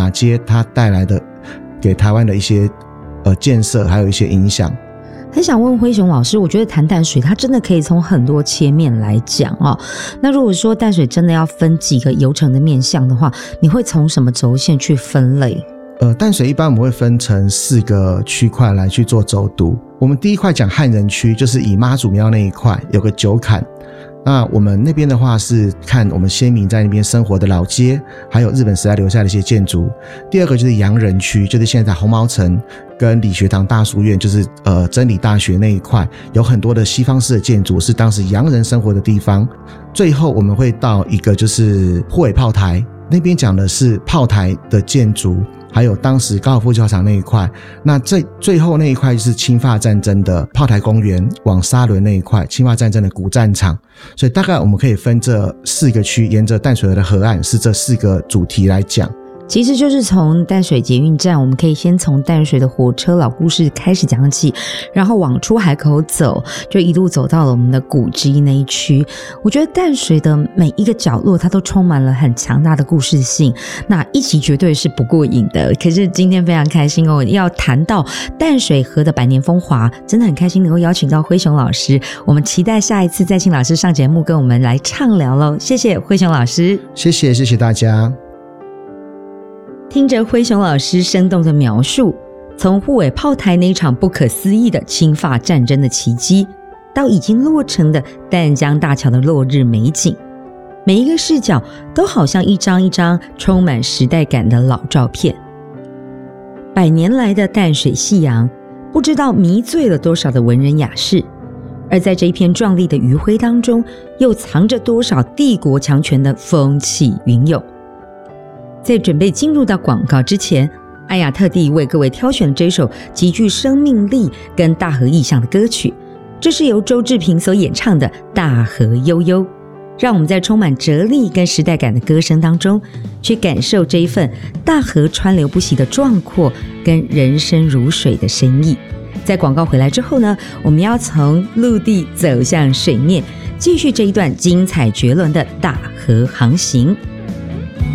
马街它带来的给台湾的一些建设还有一些影响。 很想问辉雄老师，我觉得谈淡水它真的可以从很多切面来讲哦。那如果说淡水真的要分几个游程的面向的话，你会从什么轴线去分类？ 淡水一般我们会分成4个区块来去做走读。我们第一块讲汉人区，就是以妈祖庙那一块有个九坎，那我们那边的话是看我们先民在那边生活的老街，还有日本时代留下的一些建筑。第二个就是洋人区，就是现在红毛城跟理学堂大书院，就是真理大学那一块有很多的西方式的建筑，是当时洋人生活的地方。最后我们会到一个就是护尾炮台，那边讲的是炮台的建筑，还有当时高尔夫球场那一块。那最后那一块就是清法战争的炮台公园往沙仑那一块，清法战争的古战场。所以大概我们可以分这4个区，沿着淡水河的河岸是这4个主题来讲。 其实就是从淡水捷运站，我们可以先从淡水的火车老故事开始讲起，然后往出海口走，就一路走到了我们的古迹那一区。我觉得淡水的每一个角落它都充满了很强大的故事性，那一集绝对是不过瘾的。可是今天非常开心哦，要谈到淡水河的百年风华，真的很开心能够邀请到辉雄老师，我们期待下一次再请老师上节目跟我们来畅聊咯。谢谢辉雄老师。 谢谢大家。 听着辉雄老师生动的描述，从护尾炮台那场不可思议的清法战争的奇迹，到已经落成的淡江大桥的落日美景，每一个视角都好像一张一张充满时代感的老照片。100年来的淡水夕阳，不知道迷醉了多少的文人雅士，而在这一片壮丽的余晖当中，又藏着多少帝国强权的风起云涌。在准备进入到广告之前，安雅特地为各位挑选了这首极具生命力跟大河意象的歌曲，这是由周志平所演唱的《大河悠悠》，让我们在充满哲理跟时代感的歌声当中，去感受这一份大河川流不息的壮阔跟人生如水的深意。在广告回来之后呢，我们要从陆地走向水面，继续这一段精彩绝伦的大河航行。